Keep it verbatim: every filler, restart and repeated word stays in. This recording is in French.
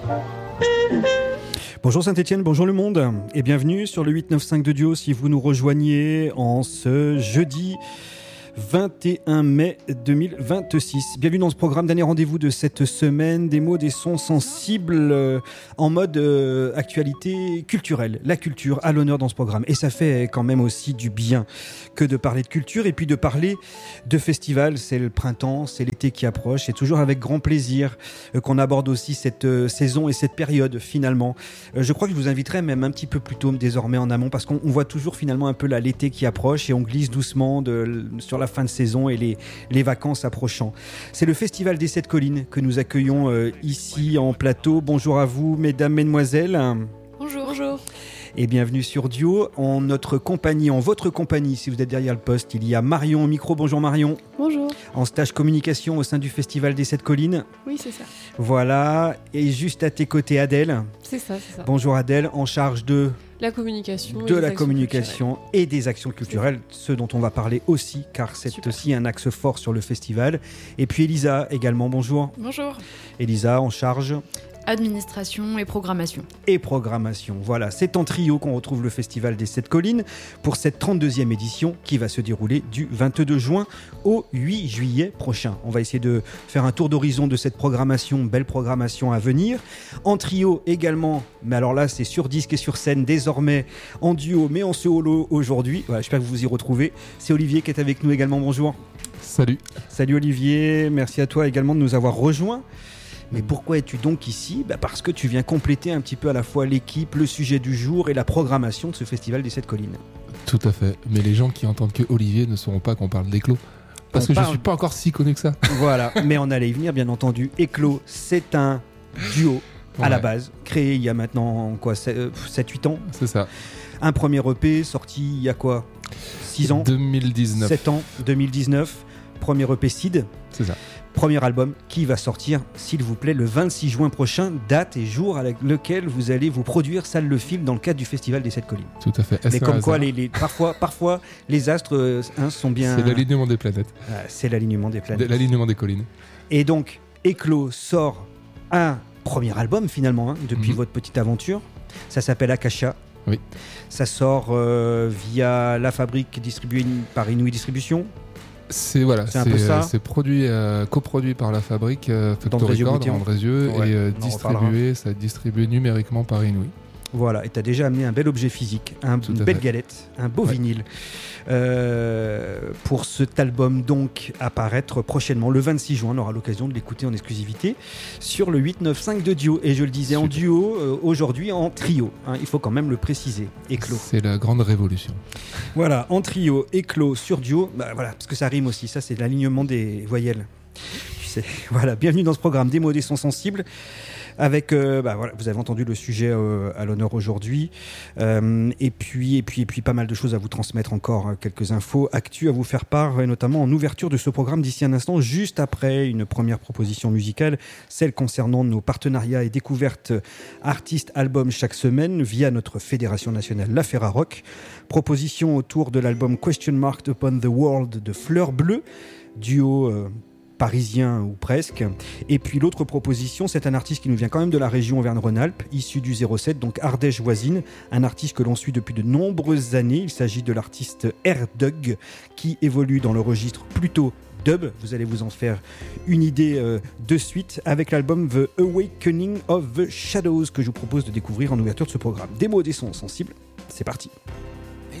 Bonjour Saint-Etienne, bonjour le monde et bienvenue sur le huit neuf cinq de Duo si vous nous rejoignez en ce jeudi vingt et un mai deux mille vingt-six. Bienvenue dans ce programme dernier rendez-vous de cette semaine, des mots, des sons sensibles euh, en mode euh, actualité culturelle. La culture à l'honneur dans ce programme. Et ça fait quand même aussi du bien que de parler de culture et puis de parler de festival. C'est le printemps, c'est l'été qui approche. C'est toujours avec grand plaisir euh, qu'on aborde aussi cette euh, saison et cette période finalement. Euh, je crois que je vous inviterai même un petit peu plus tôt désormais en amont parce qu'on on voit toujours finalement un peu là, l'été qui approche et on glisse doucement de, sur la fin de saison et les, les vacances approchant. C'est le Festival des Sept Collines que nous accueillons euh, ici en plateau. Bonjour à vous, mesdames, mesdemoiselles. Bonjour. Bonjour. Et bienvenue sur Duo. En notre compagnie, en votre compagnie, si vous êtes derrière le poste, il y a Marion au micro. Bonjour Marion. Bonjour. En stage communication au sein du Festival des Sept Collines. Oui, c'est ça. Voilà. Et juste à tes côtés, Adèle. C'est ça, c'est ça. Bonjour Adèle, en charge de... La communication. De la communication et des actions culturelles, ce dont on va parler aussi, car c'est Super. Aussi un axe fort sur le festival. Et puis Elisa également, bonjour. Bonjour. Elisa en charge... Administration et programmation. Et programmation, voilà. C'est en trio qu'on retrouve le Festival des Sept Collines pour cette trente-deuxième édition qui va se dérouler du vingt-deux juin au huit juillet prochain. On va essayer de faire un tour d'horizon de cette programmation, belle programmation à venir. En trio également, mais alors là c'est sur disque et sur scène désormais, en duo mais en solo aujourd'hui. Voilà, j'espère que vous vous y retrouvez. C'est Olivier qui est avec nous également, bonjour. Salut. Salut Olivier, merci à toi également de nous avoir rejoints. Mais pourquoi es-tu donc ici ? Bah parce que tu viens compléter un petit peu à la fois l'équipe, le sujet du jour et la programmation de ce Festival des Sept Collines. Tout à fait. Mais les gens qui entendent que Olivier ne sauront pas qu'on parle d'Éclos. Parce on que parle... je ne suis pas encore si connu que ça. Voilà, mais on allait y venir bien entendu. Éclos, c'est un duo à ouais. la base, créé il y a maintenant quoi, sept huit ans. C'est ça. Un premier E P sorti il y a quoi ? six ans ? deux mille dix-neuf. sept ans, deux mille dix-neuf. Premier E P Seed. C'est ça. Premier album qui va sortir, s'il vous plaît, le vingt-six juin prochain, date et jour avec lequel vous allez vous produire Salle Le Film dans le cadre du Festival des Sept Collines. Tout à fait. Mais comme quoi, les, les, parfois, parfois, les astres hein, sont bien... C'est l'alignement des planètes. Ah, c'est l'alignement des planètes. De, l'alignement des collines. Et donc, Éclos sort un premier album finalement, hein, depuis mm-hmm. votre petite aventure. Ça s'appelle Akasha. Oui. Ça sort euh, via La Fabrique, distribué par Inouï Distribution. C'est voilà, c'est, c'est, euh, c'est produit, euh, coproduit par La Fabrique, euh, Factory Record, Andrézieux, ouais, et euh, distribué, ça distribué numériquement par Inouï. Voilà, et tu as déjà amené un bel objet physique, un, une belle fait. galette, un beau ouais. vinyle euh, pour cet album donc apparaître prochainement le vingt-six juin. On aura l'occasion de l'écouter en exclusivité sur le huit neuf cinq de Duo. Et je le disais Super. en duo, euh, aujourd'hui en trio, hein, il faut quand même le préciser. Éclos. C'est la grande révolution. Voilà, en trio, Éclos sur Duo, bah, voilà, parce que ça rime aussi, ça c'est l'alignement des voyelles. Tu sais, voilà, bienvenue dans ce programme des mots, des sons sensibles. Avec, euh, bah voilà, vous avez entendu le sujet euh, à l'honneur aujourd'hui, euh, et puis et puis et puis pas mal de choses à vous transmettre encore, euh, quelques infos, actus à vous faire part, et notamment en ouverture de ce programme d'ici un instant, juste après une première proposition musicale, celle concernant nos partenariats et découvertes artistes albums chaque semaine via notre fédération nationale La Ferrarock. Proposition autour de l'album Question Mark Upon the World de Fleur Bleue, duo. Euh, parisien ou presque. Et puis l'autre proposition, c'est un artiste qui nous vient quand même de la région Auvergne-Rhône-Alpes, issu du zéro sept, donc Ardèche voisine, un artiste que l'on suit depuis de nombreuses années. Il s'agit de l'artiste R-Dug qui évolue dans le registre plutôt dub. Vous allez vous en faire une idée euh, de suite avec l'album The Awakening of the Shadows que je vous propose de découvrir en ouverture de ce programme. Des mots, des sons sensibles, c'est parti.